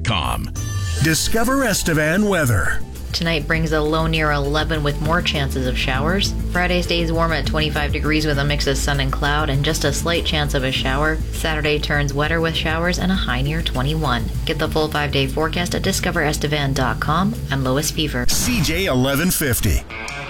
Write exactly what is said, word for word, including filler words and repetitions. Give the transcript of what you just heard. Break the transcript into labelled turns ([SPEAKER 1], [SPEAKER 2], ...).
[SPEAKER 1] com. Discover Estevan weather.
[SPEAKER 2] Tonight brings a low near eleven with more chances of showers. Friday stays warm at twenty-five degrees with a mix of sun and cloud and just a slight chance of a shower. Saturday turns wetter with showers and a high near twenty-one. Get the full five-day forecast at discover estevan dot com. I'm Lois Fever.
[SPEAKER 1] C J eleven fifty.